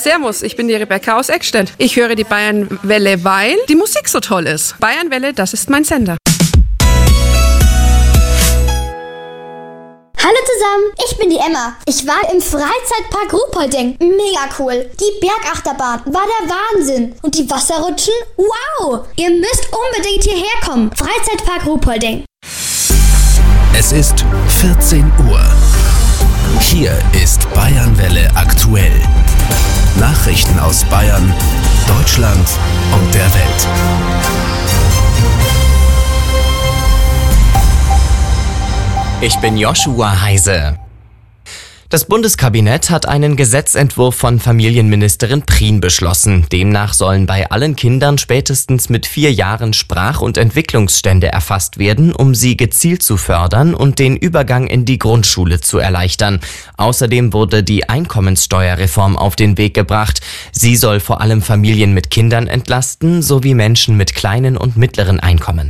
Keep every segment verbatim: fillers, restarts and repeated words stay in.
Servus, ich bin die Rebecca aus Eckstedt. Ich höre die Bayernwelle, weil die Musik so toll ist. Bayernwelle, das ist mein Sender. Hallo zusammen, ich bin die Emma. Ich war im Freizeitpark Ruhpolding. Mega cool. Die Bergachterbahn war der Wahnsinn. Und die Wasserrutschen? Wow! Ihr müsst unbedingt hierher kommen. Freizeitpark Ruhpolding. Es ist vierzehn Uhr. Hier ist Bayernwelle aktuell. Nachrichten aus Bayern, Deutschland und der Welt. Ich bin Joshua Heise. Das Bundeskabinett hat einen Gesetzentwurf von Familienministerin Prien beschlossen. Demnach sollen bei allen Kindern spätestens mit vier Jahren Sprach- und Entwicklungsstände erfasst werden, um sie gezielt zu fördern und den Übergang in die Grundschule zu erleichtern. Außerdem wurde die Einkommenssteuerreform auf den Weg gebracht. Sie soll vor allem Familien mit Kindern entlasten, sowie Menschen mit kleinen und mittleren Einkommen.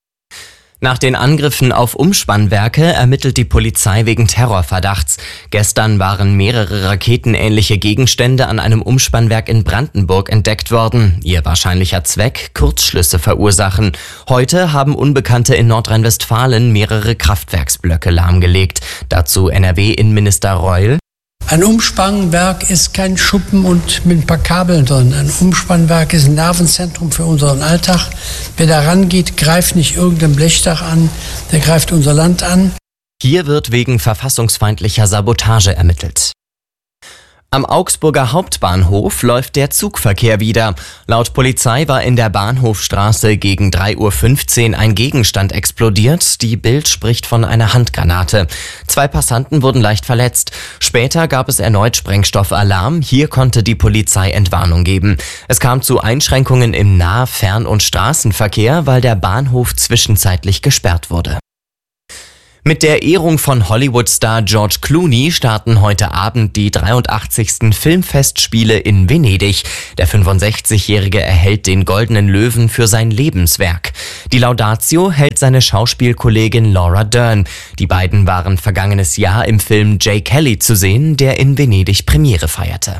Nach den Angriffen auf Umspannwerke ermittelt die Polizei wegen Terrorverdachts. Gestern waren mehrere raketenähnliche Gegenstände an einem Umspannwerk in Brandenburg entdeckt worden. Ihr wahrscheinlicher Zweck: Kurzschlüsse verursachen. Heute haben Unbekannte in Nordrhein-Westfalen mehrere Kraftwerksblöcke lahmgelegt. Dazu N R W-Innenminister Reul. Ein Umspannwerk ist kein Schuppen und mit ein paar Kabeln drin. Ein Umspannwerk ist ein Nervenzentrum für unseren Alltag. Wer da rangeht, greift nicht irgendein Blechdach an, der greift unser Land an. Hier wird wegen verfassungsfeindlicher Sabotage ermittelt. Am Augsburger Hauptbahnhof läuft der Zugverkehr wieder. Laut Polizei war in der Bahnhofstraße gegen drei Uhr fünfzehn ein Gegenstand explodiert. Die Bild spricht von einer Handgranate. Zwei Passanten wurden leicht verletzt. Später gab es erneut Sprengstoffalarm. Hier konnte die Polizei Entwarnung geben. Es kam zu Einschränkungen im Nah-, Fern- und Straßenverkehr, weil der Bahnhof zwischenzeitlich gesperrt wurde. Mit der Ehrung von Hollywood-Star George Clooney starten heute Abend die dreiundachtzigsten Filmfestspiele in Venedig. Der fünfundsechzigjährige erhält den Goldenen Löwen für sein Lebenswerk. Die Laudatio hält seine Schauspielkollegin Laura Dern. Die beiden waren vergangenes Jahr im Film Jay Kelly zu sehen, der in Venedig Premiere feierte.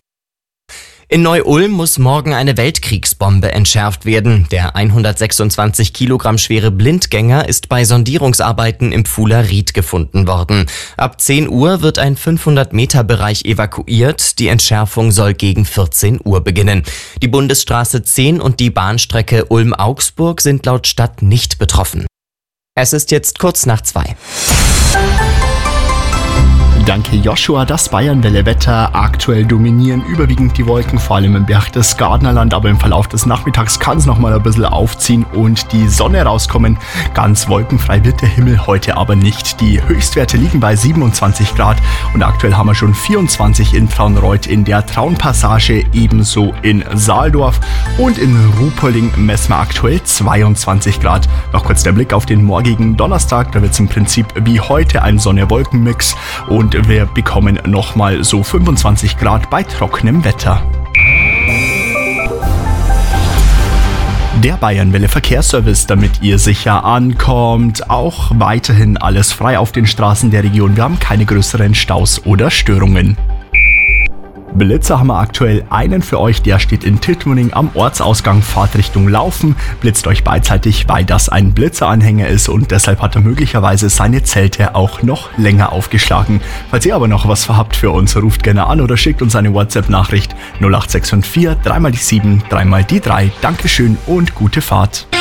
In Neu-Ulm muss morgen eine Weltkriegsbombe entschärft werden. Der hundertsechsundzwanzig Kilogramm schwere Blindgänger ist bei Sondierungsarbeiten im Pfuhler Ried gefunden worden. Ab zehn Uhr wird ein fünfhundert Meter Bereich evakuiert. Die Entschärfung soll gegen vierzehn Uhr beginnen. Die Bundesstraße zehn und die Bahnstrecke Ulm-Augsburg sind laut Stadt nicht betroffen. Es ist jetzt kurz nach zwei. Danke Joshua, das Bayernwelle-Wetter. Aktuell dominieren überwiegend die Wolken, vor allem im Berchtesgadenerland, aber im Verlauf des Nachmittags kann es nochmal ein bisschen aufziehen und die Sonne rauskommen. Ganz wolkenfrei wird der Himmel heute aber nicht. Die Höchstwerte liegen bei siebenundzwanzig Grad und aktuell haben wir schon vierundzwanzig in Frauenreuth in der Traunpassage, ebenso in Saaldorf und in Ruhpolding messen wir aktuell zweiundzwanzig Grad. Noch kurz der Blick auf den morgigen Donnerstag, da wird es im Prinzip wie heute ein Sonne-Wolken-Mix und wir bekommen nochmal so fünfundzwanzig Grad bei trockenem Wetter. Der Bayernwelle Verkehrsservice, damit ihr sicher ankommt. Auch weiterhin alles frei auf den Straßen der Region. Wir haben keine größeren Staus oder Störungen. Blitzer haben wir aktuell einen für euch, der steht in Tittmoning am Ortsausgang, Fahrt Richtung Laufen, blitzt euch beidseitig, weil das ein Blitzeranhänger ist und deshalb hat er möglicherweise seine Zelte auch noch länger aufgeschlagen. Falls ihr aber noch was habt für uns, ruft gerne an oder schickt uns eine WhatsApp-Nachricht null acht sechs fünf vier, dreimal die sieben, dreimal die drei. Dankeschön und gute Fahrt.